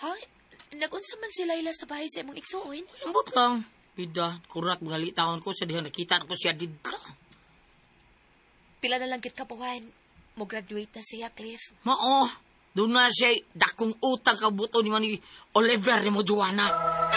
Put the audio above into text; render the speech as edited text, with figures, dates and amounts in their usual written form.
Ha? Nagunsa man si Layla sa bahay sa imong igsuon? Ambot lang. Bida, kurat mga litawan ko sa diha nakita na ko siya dito. Pila na lang gid ka buwan. Mo graduate na siya, Cliff. Mao, doon na siya dakong utang kabuto ni Oliver ni mo, Joanna.